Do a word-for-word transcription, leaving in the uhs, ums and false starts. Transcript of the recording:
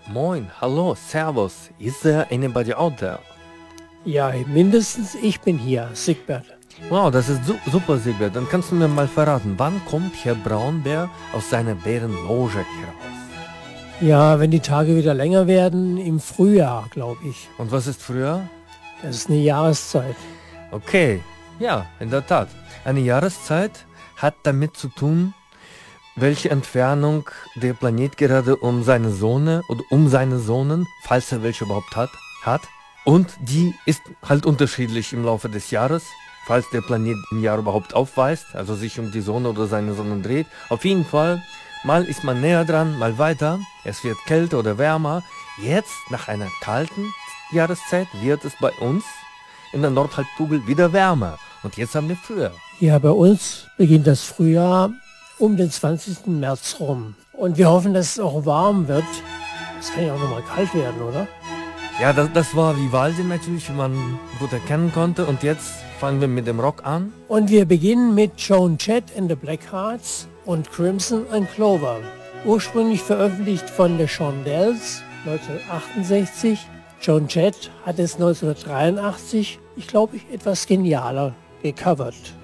Moin, hallo, servus. Is there anybody out there? Ja, mindestens ich bin hier, Sigbert. Wow, das ist su super, Sigbert. Dann kannst du mir mal verraten, wann kommt Herr Braunbär aus seiner Bärenloge heraus? Ja, wenn die Tage wieder länger werden, im Frühjahr, glaube ich. Und was ist früher? Das ist eine Jahreszeit. Okay, ja, in der Tat. Eine Jahreszeit hat damit zu tun, welche Entfernung der Planet gerade um seine Sonne oder um seine Sonnen, falls er welche überhaupt hat, hat. Und die ist halt unterschiedlich im Laufe des Jahres, falls der Planet im Jahr überhaupt aufweist, also sich um die Sonne oder seine Sonne dreht. Auf jeden Fall, mal ist man näher dran, mal weiter. Es wird kälter oder wärmer. Jetzt, nach einer kalten Jahreszeit, wird es bei uns in der Nordhalbkugel wieder wärmer. Und jetzt haben wir früher. Ja, bei uns beginnt das Frühjahr um den zwanzigsten März rum. Und wir hoffen, dass es auch warm wird. Es kann ja auch nochmal kalt werden, oder? Ja, das, das war Vivaldi natürlich, wie man gut erkennen konnte. Und jetzt fangen wir mit dem Rock an. Und wir beginnen mit Joan Jett and the Blackhearts und Crimson and Clover. Ursprünglich veröffentlicht von The Shondells neunzehnhundertachtundsechzig. Joan Jett hat es neunzehnhundertdreiundachtzig, ich glaube, etwas genialer gecovert.